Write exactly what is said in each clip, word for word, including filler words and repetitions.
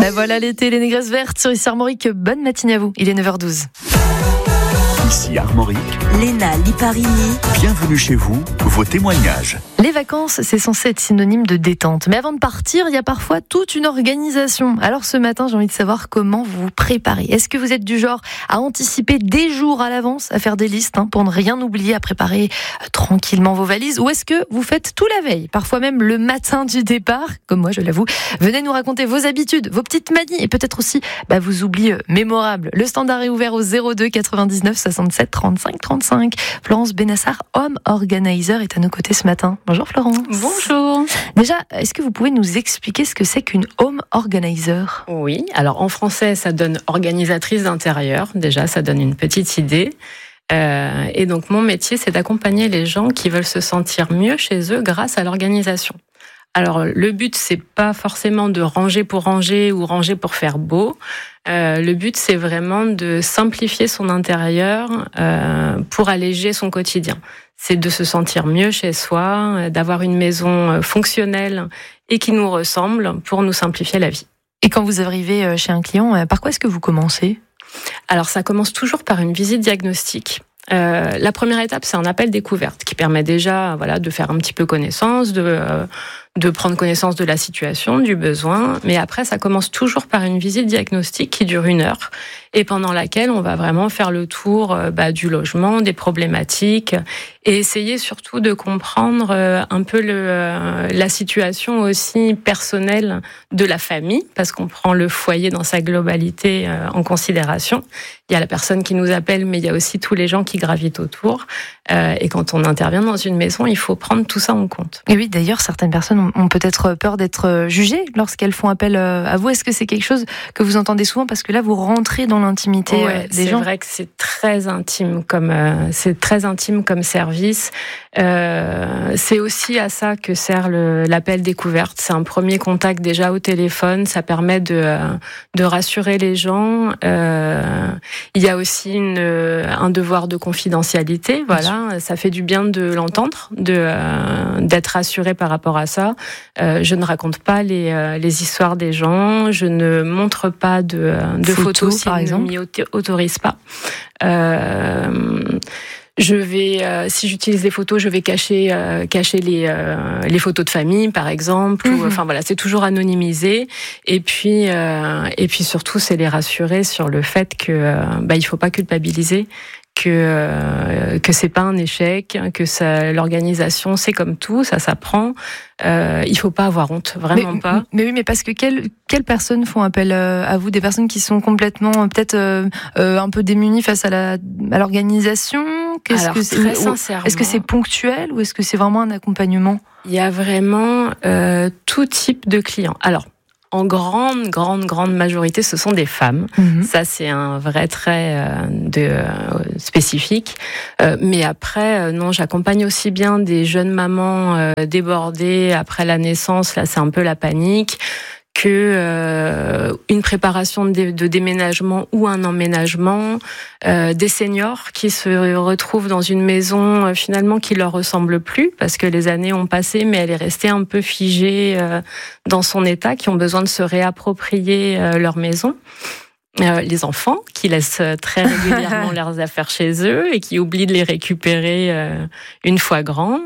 Ben voilà l'été, les négresses vertes sur ici Armorique. Bonne matinée à vous, il est neuf heures douze. Ici Armorique, Léna Liparini. Bienvenue chez vous, vos témoignages. Les vacances, c'est censé être synonyme de détente. Mais avant de partir, il y a parfois toute une organisation. Alors ce matin, j'ai envie de savoir comment vous vous préparez. Est-ce que vous êtes du genre à anticiper des jours à l'avance, à faire des listes hein, pour ne rien oublier, à préparer euh, tranquillement vos valises? Ou est-ce que vous faites tout la veille, parfois même le matin du départ, comme moi je l'avoue? Venez nous raconter vos habitudes, vos petites manies et peut-être aussi bah, vos oublis euh, mémorables. Le standard est ouvert au zéro deux quatre-vingt-dix-neuf soixante-sept trente-cinq trente-cinq. Florence Benassar, home organizer, est à nos côtés ce matin. Bonjour Florence. Bonjour. Déjà, est-ce que vous pouvez nous expliquer ce que c'est qu'une home organizer? Oui, alors en français, ça donne organisatrice d'intérieur. Déjà, ça donne une petite idée. Euh, et donc, mon métier, c'est d'accompagner les gens qui veulent se sentir mieux chez eux grâce à l'organisation. Alors, le but, c'est pas forcément de ranger pour ranger ou ranger pour faire beau. Euh, le but, c'est vraiment de simplifier son intérieur euh, pour alléger son quotidien. C'est de se sentir mieux chez soi, d'avoir une maison fonctionnelle et qui nous ressemble pour nous simplifier la vie. Et quand vous arrivez chez un client, par quoi est-ce que vous commencez? Alors, ça commence toujours par une visite diagnostique. Euh, la première étape, c'est un appel découverte qui permet déjà, voilà, de faire un petit peu connaissance, de euh, de prendre connaissance de la situation, du besoin. Mais après, ça commence toujours par une visite diagnostique qui dure une heure et pendant laquelle on va vraiment faire le tour euh, bah, du logement, des problématiques et essayer surtout de comprendre euh, un peu le euh, la situation aussi personnelle de la famille, parce qu'on prend le foyer dans sa globalité euh, en considération. Il y a la personne qui nous appelle, mais il y a aussi tous les gens qui gravitent autour. Euh, et quand on intervient dans une maison, il faut prendre tout ça en compte. Et oui, d'ailleurs, certaines personnes ont, ont peut-être peur d'être jugées lorsqu'elles font appel à vous. Est-ce que c'est quelque chose que vous entendez souvent? Parce que là, vous rentrez dans l'intimité ouais, des gens. C'est vrai que c'est très intime comme euh, c'est très intime comme service. Euh, c'est aussi à ça que sert le, l'appel découverte. C'est un premier contact déjà au téléphone. Ça permet de euh, de rassurer les gens. Euh, il y a aussi une, un devoir de confidentialité. Voilà, ça fait du bien de l'entendre, de euh, d'être rassuré par rapport à ça. Euh, je ne raconte pas les euh, les histoires des gens. Je ne montre pas de de photos, photos si par exemple. M'y autorise pas. Euh, Je vais, euh, si j'utilise des photos, je vais cacher, euh, cacher les euh, les photos de famille, par exemple. Mmh. Ou, enfin voilà, c'est toujours anonymisé. Et puis, euh, et puis surtout, c'est les rassurer sur le fait que, euh, bah, il faut pas culpabiliser, que euh, que c'est pas un échec, que ça, l'organisation, c'est comme tout, ça s'apprend. Euh, il faut pas avoir honte, vraiment mais, pas. Mais oui, mais parce que quelles quelles personnes font appel à vous? Des personnes qui sont complètement peut-être euh, euh, un peu démunies face à la à l'organisation. Qu'est-ce Alors, que c'est, très ou, sincèrement, est-ce que c'est ponctuel ou est-ce que c'est vraiment un accompagnement? Il y a vraiment euh, tout type de clients. Alors, en grande, grande, grande majorité, ce sont des femmes. Mmh. Ça, c'est un vrai trait euh, de, euh, spécifique. Euh, mais après, euh, non, j'accompagne aussi bien des jeunes mamans euh, débordées après la naissance. Là, c'est un peu la panique. Que euh, une préparation de, de déménagement ou un emménagement, euh, des seniors qui se retrouvent dans une maison euh, finalement qui leur ressemble plus parce que les années ont passé, mais elle est restée un peu figée euh, dans son état, qui ont besoin de se réapproprier euh, leur maison. Euh, les enfants qui laissent très régulièrement leurs affaires chez eux et qui oublient de les récupérer euh, une fois grands.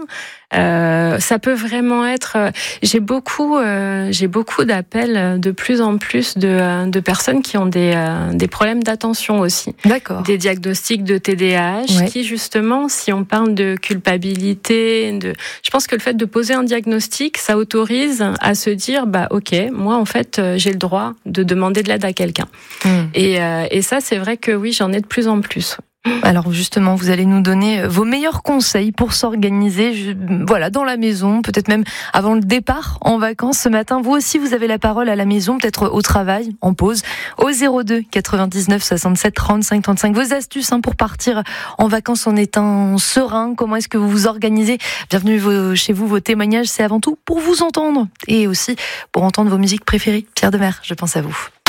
Euh, ça peut vraiment être. Euh, j'ai beaucoup, euh, j'ai beaucoup d'appels de plus en plus de, de personnes qui ont des, euh, des problèmes d'attention aussi. D'accord. Des diagnostics de T D A H, ouais. Qui justement, si on parle de culpabilité, de, je pense que le fait de poser un diagnostic, ça autorise à se dire, bah ok, moi en fait, j'ai le droit de demander de l'aide à quelqu'un. Mmh. Et, euh, et ça, c'est vrai que oui, j'en ai de plus en plus. Alors justement, vous allez nous donner vos meilleurs conseils pour s'organiser, voilà, dans la maison, peut-être même avant le départ en vacances ce matin. Vous aussi, vous avez la parole à la maison, peut-être au travail, en pause, au zéro deux quatre-vingt-dix-neuf soixante-sept trente-cinq trente-cinq. Vos astuces hein, pour partir en vacances en étant serein. Comment est-ce que vous vous organisez? Bienvenue vos, chez vous. Vos témoignages, c'est avant tout pour vous entendre et aussi pour entendre vos musiques préférées. Pierre Demers, je pense à vous.